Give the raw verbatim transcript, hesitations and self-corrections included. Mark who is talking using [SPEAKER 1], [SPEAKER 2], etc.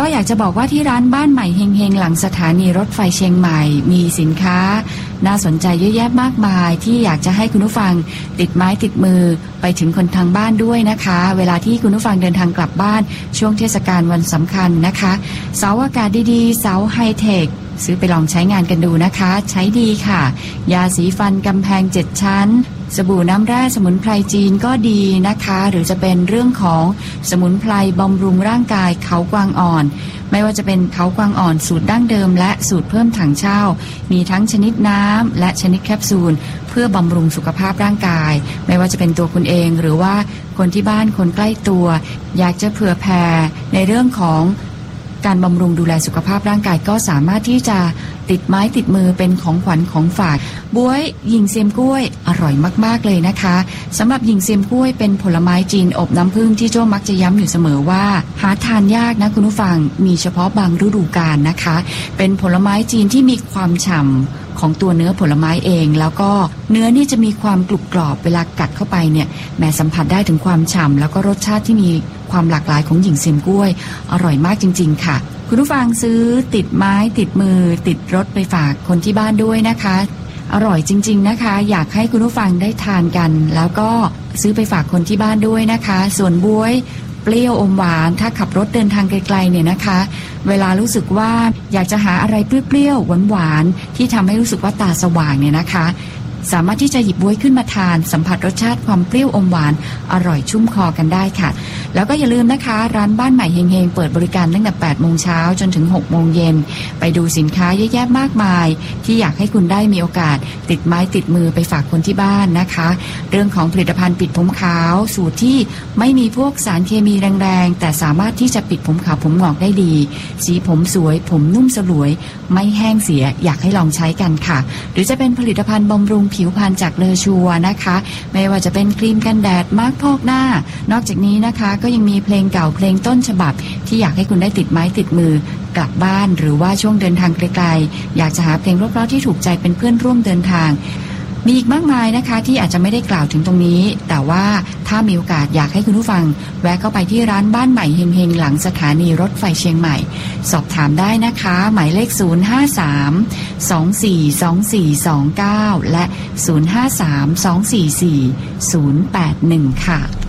[SPEAKER 1] ก็อยากจะบอกว่าที่ร้านบ้านใหม่เฮงๆหลังสถานีรถไฟเชียงใหม่มีสินค้าน่าสนใจเยอะแยะมากมายที่อยากจะให้คุณผู้ฟังติดไม้ติดมือไปถึงคนทางบ้านด้วยนะคะเวลาที่คุณผู้ฟังเดินทางกลับบ้านช่วงเทศกาลวันสำคัญนะคะเสาอากาศดีๆเสาไฮเทคซื้อไปลองใช้งานกันดูนะคะใช้ดีค่ะยาสีฟันกำแพงเจ็ดชั้นสบู่น้ำแร่สมุนไพรจีนก็ดีนะคะหรือจะเป็นเรื่องของสมุนไพรบำรุงร่างกายเขากวางอ่อนไม่ว่าจะเป็นเขากวางอ่อนสูตรดั้งเดิมและสูตรเพิ่มถังเช่ามีทั้งชนิดน้ำและชนิดแคปซูลเพื่อบำรุงสุขภาพร่างกายไม่ว่าจะเป็นตัวคุณเองหรือว่าคนที่บ้านคนใกล้ตัวอยากจะเผื่อแผ่ในเรื่องของการบำรุงดูแลสุขภาพร่างกายก็สามารถที่จะติดไม้ติดมือเป็นของขวัญของฝากบ๊วยหญิงเซียมกล้วยอร่อยมากๆเลยนะคะสำหรับหญิงเซียมกล้วยเป็นผลไม้จีนอบน้ำผึ้งที่โจ้มักจะย้ำอยู่เสมอว่าหาทานยากนะคุณผู้ฟังมีเฉพาะบางฤดูกาลนะคะเป็นผลไม้จีนที่มีความฉ่ำของตัวเนื้อผลไม้เองแล้วก็เนื้อนี่จะมีความกรุบกรอบเวลากัดเข้าไปเนี่ยแม้สัมผัสได้ถึงความฉ่ำแล้วก็รสชาติที่มีความหลากหลายของหญิงเซียมกล้วยอร่อยมากจริงๆค่ะคุณผู้ฟังซื้อติดไม้ติดมือติดรถไปฝากคนที่บ้านด้วยนะคะอร่อยจริงๆนะคะอยากให้คุณผู้ฟังได้ทานกันแล้วก็ซื้อไปฝากคนที่บ้านด้วยนะคะส่วนบ๊วยเปรี้ยวอมหวานถ้าขับรถเดินทางไกลๆเนี่ยนะคะเวลารู้สึกว่าอยากจะหาอะไรเปรี้ยวๆหวานๆที่ทำให้รู้สึกว่าตาสว่างเนี่ยนะคะสามารถที่จะหยิบบ๊วยขึ้นมาทานสัมผัสรสชาติความเปรี้ยวอมหวานอร่อยชุ่มคอกันได้ค่ะแล้วก็อย่าลืมนะคะร้านบ้านใหม่เฮงๆเปิดบริการตั้งแต่แปดโมงเช้าจนถึงหกโมงเย็นไปดูสินค้าเยอะแยะมากมายที่อยากให้คุณได้มีโอกาสติดไม้ติดมือไปฝากคนที่บ้านนะคะเรื่องของผลิตภัณฑ์ปิดผมขาวสูตรที่ไม่มีพวกสารเคมีแรงๆแต่สามารถที่จะปิดผมขาวผมงอกได้ดีสีผมสวยผมนุ่มสลวยไม่แห้งเสียอยากให้ลองใช้กันค่ะหรือจะเป็นผลิตภัณฑ์บำรุงผิวพรรณจากเลอชัวนะคะไม่ว่าจะเป็นครีมกันแดดมาร์คพอกหน้านอกจากนี้นะคะก็ยังมีเพลงเก่าเพลงต้นฉบับที่อยากให้คุณได้ติดไม้ติดมือกลับบ้านหรือว่าช่วงเดินทางไกลๆอยากจะหาเพลงเพราะๆที่ถูกใจเป็นเพื่อนร่วมเดินทางมีอีกมากมายนะคะที่อาจจะไม่ได้กล่าวถึงตรงนี้แต่ว่าถ้ามีโอกาสอยากให้คุณผู้ฟังแวะเข้าไปที่ร้านบ้านใหม่เฮงๆหลังสถานีรถไฟเชียงใหม่สอบถามได้นะคะหมายเลขศูนย์ ห้า สาม สอง สี่ สอง สี่ สอง เก้าและศูนย์ ห้า สาม สอง สี่ สี่ ศูนย์ แปด หนึ่งค่ะ